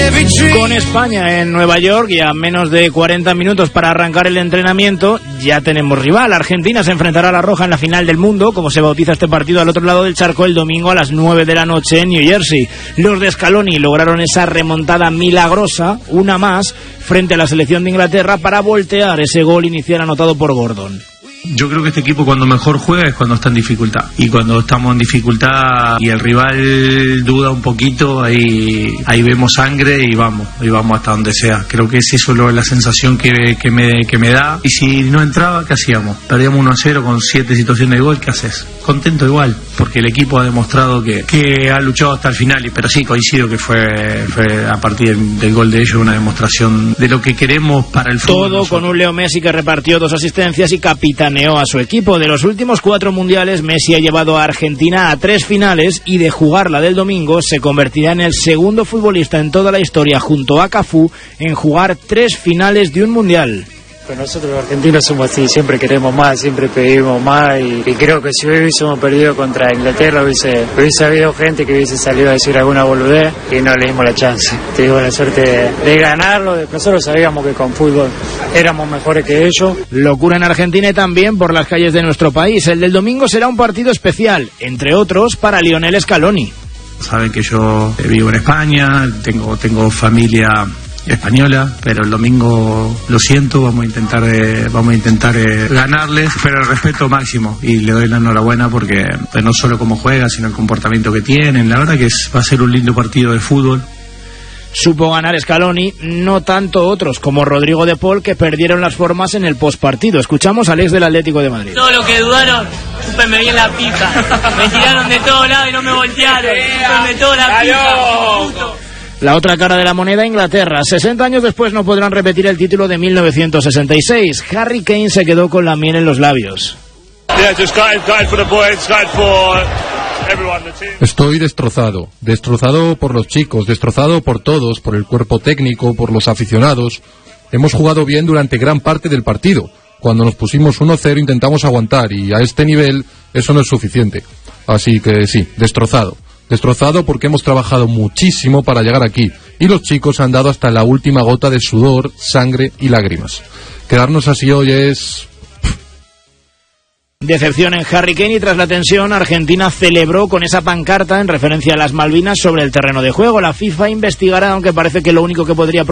Con España en Nueva York y a menos de 40 minutos para arrancar el entrenamiento, ya tenemos rival. Argentina se enfrentará a la Roja en la final del mundo, como se bautiza este partido, al otro lado del charco el domingo a las 9 de la noche en New Jersey. Los de Scaloni lograron esa remontada milagrosa, una más, frente a la selección de Inglaterra para voltear ese gol inicial anotado por Gordon. Yo creo que este equipo cuando mejor juega es cuando está en dificultad, y cuando estamos en dificultad y el rival duda un poquito, ahí vemos sangre y vamos hasta donde sea. Creo que es eso la sensación que me da. Y si no entraba, ¿qué hacíamos? Perdíamos 1-0 con 7 situaciones de gol. ¿Qué haces? Contento igual, porque el equipo ha demostrado que ha luchado hasta el final. Pero sí, coincido que fue a partir del gol de ellos una demostración de lo que queremos para el fútbol. Todo con un Leo Messi que repartió 2 asistencias y capitaneó a su equipo. De los últimos 4 mundiales, Messi ha llevado a Argentina a 3 finales y de jugar la del domingo se convertirá en el segundo futbolista en toda la historia, junto a Cafú, en jugar 3 finales de un mundial. Pero nosotros los argentinos somos así, siempre queremos más, siempre pedimos más y creo que si hubiésemos perdido contra Inglaterra hubiese habido gente que hubiese salido a decir alguna boludez y no le dimos la chance. Tuvimos la suerte de ganarlo, nosotros sabíamos que con fútbol éramos mejores que ellos. Locura en Argentina y también por las calles de nuestro país. El del domingo será un partido especial, entre otros para Lionel Scaloni. Saben que yo vivo en España, tengo familia española, pero el domingo lo siento, vamos a intentar ganarles, pero el respeto máximo, y le doy la enhorabuena porque no solo cómo juega, sino el comportamiento que tienen. La verdad que va a ser un lindo partido de fútbol. Supo ganar Scaloni, no tanto otros como Rodrigo de Paul, que perdieron las formas en el postpartido. Escuchamos al ex del Atlético de Madrid. Todo lo que dudaron, chúpenme bien la pica. Me tiraron de todos lados y no me voltearon. Chúpenme toda la pica. La otra cara de la moneda, Inglaterra. 60 años después no podrán repetir el título de 1966. Harry Kane se quedó con la miel en los labios. Estoy destrozado por los chicos, destrozado por todos, por el cuerpo técnico, por los aficionados. Hemos jugado bien durante gran parte del partido. Cuando nos pusimos 1-0 intentamos aguantar y a este nivel eso no es suficiente. Así que sí, destrozado porque hemos trabajado muchísimo para llegar aquí y los chicos han dado hasta la última gota de sudor, sangre y lágrimas. Quedarnos así hoy es... Decepción en Harry Kane, y tras la tensión, Argentina celebró con esa pancarta en referencia a las Malvinas sobre el terreno de juego. La FIFA investigará, aunque parece que lo único que podría